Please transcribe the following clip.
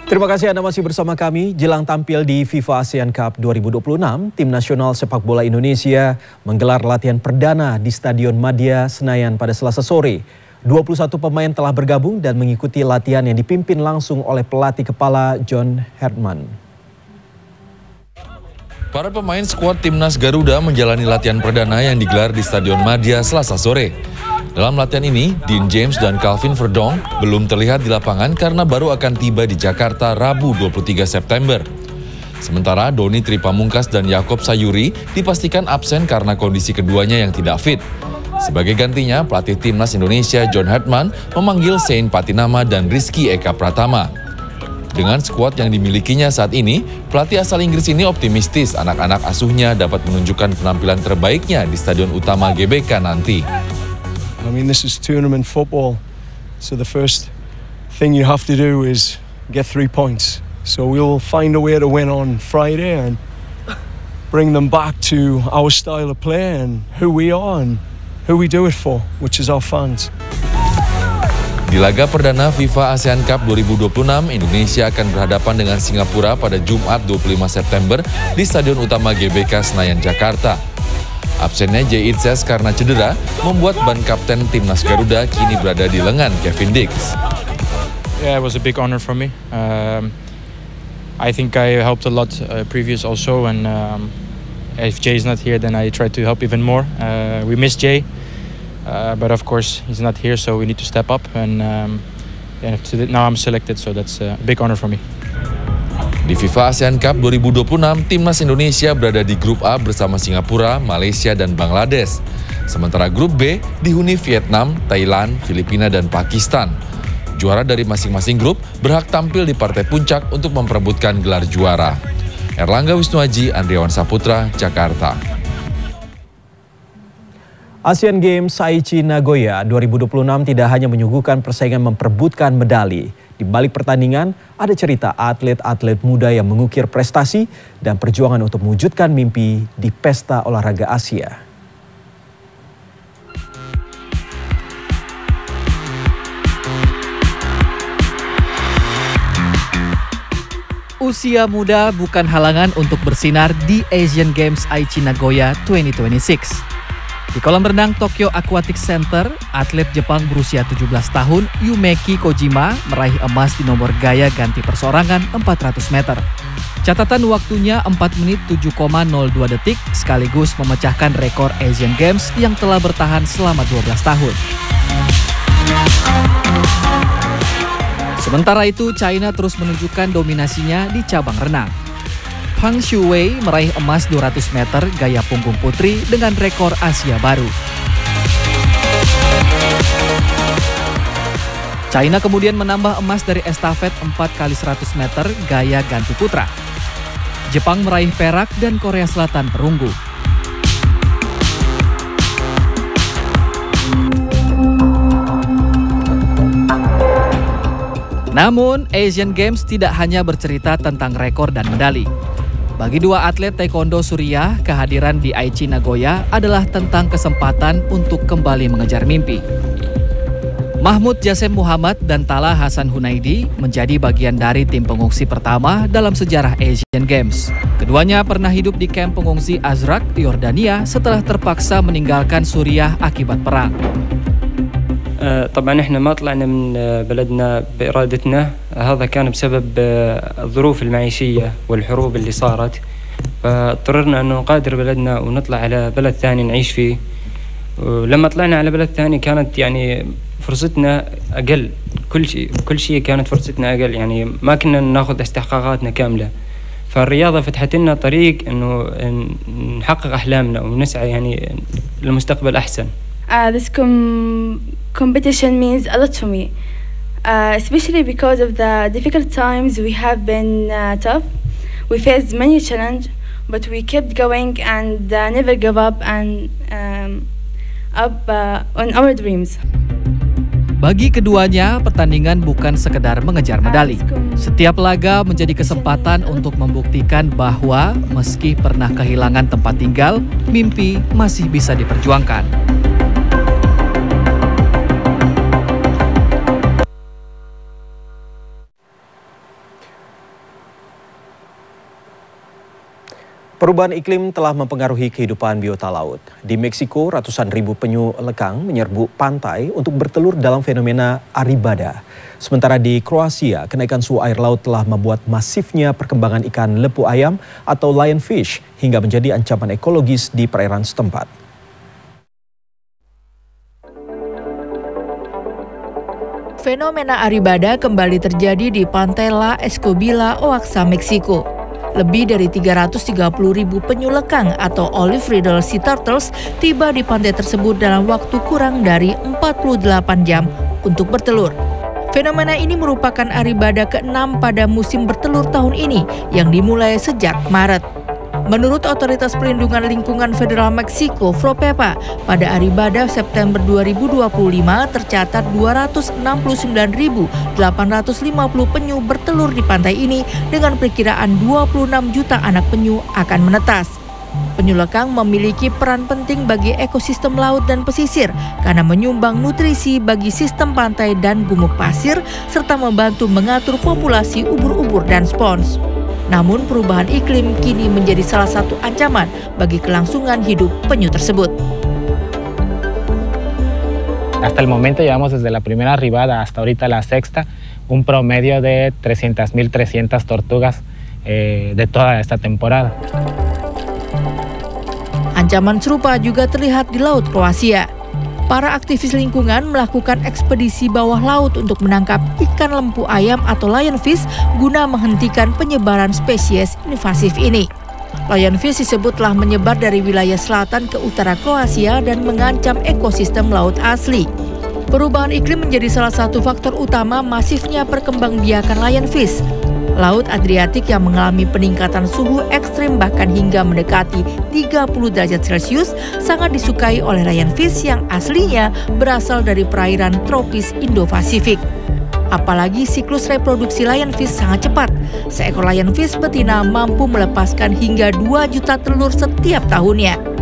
Terima kasih Anda masih bersama kami. Jelang tampil di FIFA ASEAN Cup 2026, Tim Nasional Sepak Bola Indonesia menggelar latihan perdana di Stadion Madia Senayan pada Selasa sore. 21 pemain telah bergabung dan mengikuti latihan yang dipimpin langsung oleh pelatih kepala John Herdman. Para pemain skuad Timnas Garuda menjalani latihan perdana yang digelar di Stadion Madia Selasa sore. Dalam latihan ini, Dean James dan Calvin Verdong belum terlihat di lapangan karena baru akan tiba di Jakarta Rabu 23 September. Sementara Doni Tripamungkas dan Yakob Sayuri dipastikan absen karena kondisi keduanya yang tidak fit. Sebagai gantinya, pelatih Timnas Indonesia John Herdman memanggil Sein Patinama dan Rizky Eka Pratama. Dengan skuad yang dimilikinya saat ini, pelatih asal Inggris ini optimistis anak-anak asuhnya dapat menunjukkan penampilan terbaiknya di Stadion Utama GBK nanti. I mean, this is tournament football, so the first thing you have to do is get 3 points. So we'll find a way to win on Friday and bring them back to our style of play and who we are and who we do it for, which is our fans. Di laga perdana FIFA ASEAN Cup 2026, Indonesia akan berhadapan dengan Singapura pada Jumat 25 September di Stadion Utama GBK Senayan, Jakarta. Absennya Jay Itzes karena cedera membuat ban kapten Timnas Garuda kini berada di lengan Kevin Dix. Yeah, it was a big honor for me. I think I helped a lot previous also, and if Jay is not here, then I try to help even more. We miss Jay, but of course he's not here, so we need to step up. And now I'm selected, so that's a big honor for me. Di FIFA ASEAN Cup 2026, Timnas Indonesia berada di Grup A bersama Singapura, Malaysia, dan Bangladesh. Sementara Grup B dihuni Vietnam, Thailand, Filipina, dan Pakistan. Juara dari masing-masing grup berhak tampil di partai puncak untuk memperebutkan gelar juara. Erlangga Wisnuaji, Andriawan Saputra, Jakarta. Asian Games Aichi Nagoya 2026 tidak hanya menyuguhkan persaingan memperebutkan medali. Di balik pertandingan, ada cerita atlet-atlet muda yang mengukir prestasi dan perjuangan untuk mewujudkan mimpi di pesta olahraga Asia. Usia muda bukan halangan untuk bersinar di Asian Games Aichi Nagoya 2026. Di kolam renang Tokyo Aquatic Center, atlet Jepang berusia 17 tahun Yumeki Kojima meraih emas di nomor gaya ganti perseorangan 400 meter. Catatan waktunya 4 menit 7,02 detik sekaligus memecahkan rekor Asian Games yang telah bertahan selama 12 tahun. Sementara itu, China terus menunjukkan dominasinya di cabang renang. Pang Shuwei meraih emas 200 meter gaya punggung putri dengan rekor Asia baru. China kemudian menambah emas dari estafet 4x100 meter gaya ganti putra. Jepang meraih perak dan Korea Selatan perunggu. Namun, Asian Games tidak hanya bercerita tentang rekor dan medali. Bagi dua atlet taekwondo Suriah, kehadiran di Aichi Nagoya adalah tentang kesempatan untuk kembali mengejar mimpi. Mahmud Jasem Muhammad dan Tala Hasan Hunaidi menjadi bagian dari tim pengungsi pertama dalam sejarah Asian Games. Keduanya pernah hidup di kamp pengungsi Azraq, Yordania setelah terpaksa meninggalkan Suriah akibat perang. طبعا احنا ما طلعنا من بلدنا بإرادتنا، هذا كان بسبب الظروف المعيشية والحروب اللي صارت، فاضطررنا انه نغادر بلدنا ونطلع على بلد ثاني نعيش فيه. ولما طلعنا على بلد ثاني كانت يعني فرصتنا اقل، كل شيء كانت فرصتنا اقل، يعني ما كنا ناخذ استحقاقاتنا كاملة. فالرياضة فتحت لنا طريق انه نحقق احلامنا ونسعى يعني لمستقبل احسن. This competition means a lot to me, especially because of the difficult times we have been tough. We faced many challenges, but we kept going and never gave up and on our dreams. Bagi keduanya, pertandingan bukan sekedar mengejar medali. Setiap laga menjadi kesempatan untuk membuktikan bahwa meski pernah kehilangan tempat tinggal, mimpi masih bisa diperjuangkan. Perubahan iklim telah mempengaruhi kehidupan biota laut. Di Meksiko, ratusan ribu penyu lekang menyerbu pantai untuk bertelur dalam fenomena Arribada. Sementara di Kroasia, kenaikan suhu air laut telah membuat masifnya perkembangan ikan lepu ayam atau lionfish hingga menjadi ancaman ekologis di perairan setempat. Fenomena Arribada kembali terjadi di pantai La Escobilla, Oaxaca, Meksiko. Lebih dari 330.000 penyu lekang atau olive riddle sea turtles tiba di pantai tersebut dalam waktu kurang dari 48 jam untuk bertelur. Fenomena ini merupakan Arribada ke-6 pada musim bertelur tahun ini yang dimulai sejak Maret. Menurut Otoritas Perlindungan Lingkungan Federal Meksiko, FROPEPA, pada Arribada September 2025 tercatat 269.850 penyu bertelur di pantai ini dengan perkiraan 26 juta anak penyu akan menetas. Penyu lekang memiliki peran penting bagi ekosistem laut dan pesisir karena menyumbang nutrisi bagi sistem pantai dan gumuk pasir serta membantu mengatur populasi ubur-ubur dan spons. Namun perubahan iklim kini menjadi salah satu ancaman bagi kelangsungan hidup penyu tersebut. Hasta el momento llevamos desde la primera arribada hasta ahorita la sexta, un promedio de 300.300 tortugas de toda esta temporada. Ancaman serupa juga terlihat di Laut Kroasia. Para aktivis lingkungan melakukan ekspedisi bawah laut untuk menangkap ikan lempu ayam atau lionfish guna menghentikan penyebaran spesies invasif ini. Lionfish disebut telah menyebar dari wilayah selatan ke utara Kroasia dan mengancam ekosistem laut asli. Perubahan iklim menjadi salah satu faktor utama masifnya perkembangbiakan lionfish. Laut Adriatik yang mengalami peningkatan suhu ekstrim bahkan hingga mendekati 30 derajat Celcius sangat disukai oleh lionfish yang aslinya berasal dari perairan tropis Indo-Pasifik. Apalagi siklus reproduksi lionfish sangat cepat. Seekor lionfish betina mampu melepaskan hingga 2 juta telur setiap tahunnya.